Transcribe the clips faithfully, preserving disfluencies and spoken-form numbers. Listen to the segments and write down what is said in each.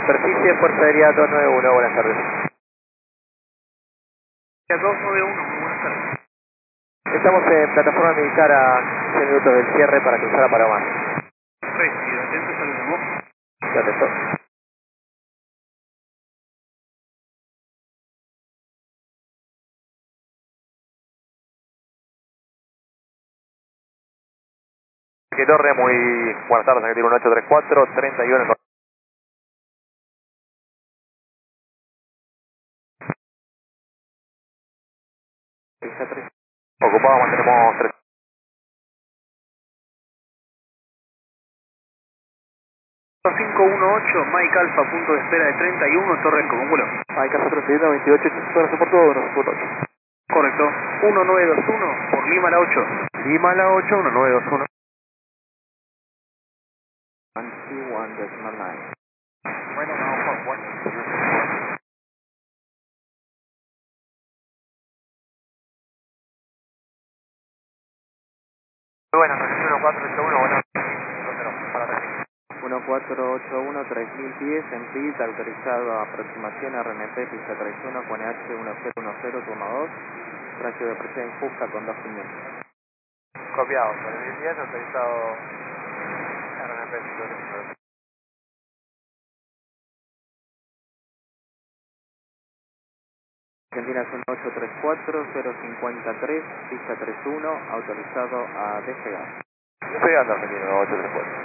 Superficie, Fuerza Aérea dos nueve uno, buenas tardes. dos nueve uno, muy buenas tardes. Estamos en plataforma militar a quince minutos del cierre para cruzar a Palomar. Recibido, atento, saludamos. Ya atento. Que Torre, muy buenas tardes, aquí tiene un ocho tres cuatro, treinta y uno. Ocupado, mantenemos tres. cinco uno ocho, Mike Alfa, punto de espera de treinta y uno, Torre como vuelo. Mike Alfa treinta y uno, veintiocho, gracias por todo, uno por ocho. Correcto, uno nueve dos uno, por Lima la ocho. Lima la ocho, uno nueve dos uno. one decimal nine. Bueno, no, por bueno. Bueno, uno cuatro ocho uno, bueno, para atrás. uno cuatro ocho uno, tres mil diez, en P I T, autorizado a aproximación R N P, pista treinta y uno, con H uno cero uno cero, turno dos, ratio de presión Fusca con dos quinientos. Copiado, por el diez autorizado R N P. Argentina es uno ocho tres cuatro, cero cinco tres, pista treinta y uno, autorizado a despegar. Despegando Argentina, ocho tres cuatro.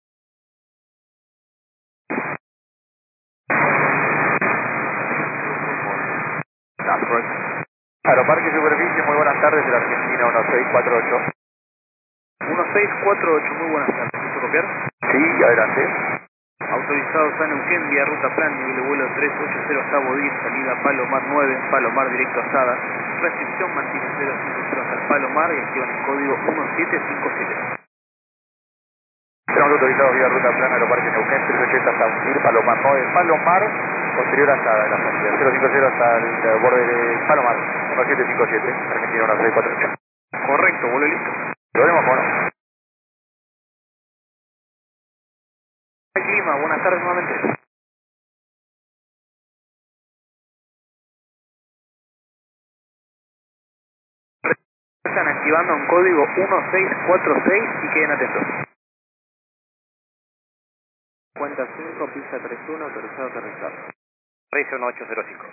That's correct. Aeroparque Superficie, muy buenas tardes, de la Argentina uno seis cuatro ocho. uno seis cuatro ocho, muy buenas tardes. ¿Puedo copiar? Sí, adelante. Autorizado San Eugen, vía ruta plan, nivel de vuelo trescientos ochenta hasta Bodir, salida Palomar nueve, Palomar directo a Sada. Restricción mantiene cero cincuenta hasta el Palomar y activan el código uno siete cinco siete. Estamos autorizados vía ruta plana Aeroparque Neuquén, trescientos ochenta hasta Unir, Palomar nueve, Palomar, posterior a Sada, en la salida. cero cincuenta hasta el borde de Palomar, uno siete cinco siete, Argentina uno seis cuatro ocho. Correcto, vuelo listo. ¿Lo veremos o no? Clima, buenas tardes nuevamente. Están activando un código uno seis cuatro seis y queden atentos. Cuenta cinco, pista treinta y uno, autorizado a aterrizar. Reise uno ocho cero cinco.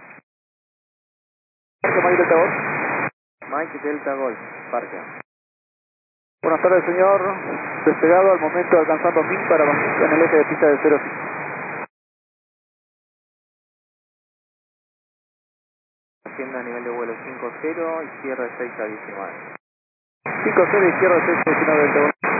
Mike Delta Golf. Mike Delta Golf, parque. Buenas tardes, señor. Despegado al momento alcanzando mil para Banquilla en el eje de pista de cero cinco. Hacienda a nivel de vuelo cinco cero y cierre seis a diecinueve. cinco cero, izquierda seis a diecinueve del Golf.